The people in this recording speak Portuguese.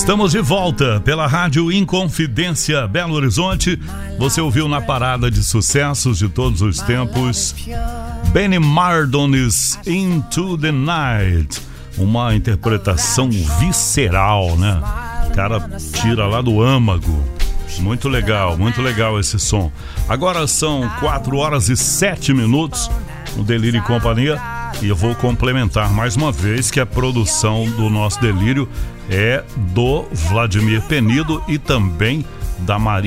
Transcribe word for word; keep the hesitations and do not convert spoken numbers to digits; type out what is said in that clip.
Estamos de volta pela Rádio Inconfidência Belo Horizonte. Você ouviu na parada de sucessos de todos os tempos Benny Mardones Into the Night. Uma interpretação visceral, né? O cara tira lá do âmago. Muito legal, muito legal esse som. Agora são quatro horas e sete minutos no Delírio e Companhia. E eu vou complementar mais uma vez que a produção do nosso Delírio é do Vladimir Penido e também da Maria